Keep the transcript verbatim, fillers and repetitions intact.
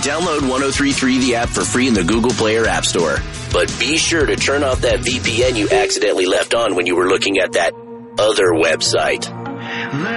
Download one oh three point three the app for free in the Google Play or App Store. But be sure to turn off that V P N you accidentally left on when you were looking at that other website.